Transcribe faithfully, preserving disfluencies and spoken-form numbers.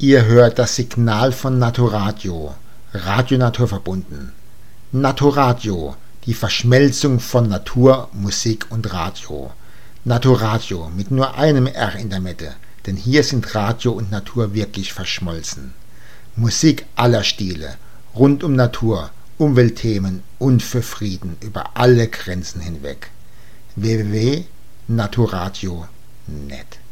Ihr hört das Signal von Natoradio, Radio naturverbunden. Natoradio, die Verschmelzung von Natur, Musik und Radio. Natoradio mit nur einem R in der Mitte, denn hier sind Radio und Natur wirklich verschmolzen. Musik aller Stile, rund um Natur, Umweltthemen und für Frieden über alle Grenzen hinweg. w w w punkt natoradio punkt net